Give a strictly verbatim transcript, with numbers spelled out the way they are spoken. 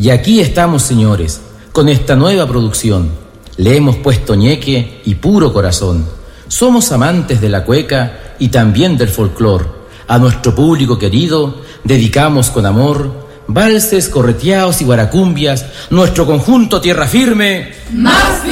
Y aquí estamos, señores, con esta nueva producción. Le hemos puesto ñeque y puro corazón. Somos amantes de la cueca y también del folclor. A nuestro público querido dedicamos con amor valses, correteados y guaracumbias, nuestro conjunto Tierra Firme. ¡Más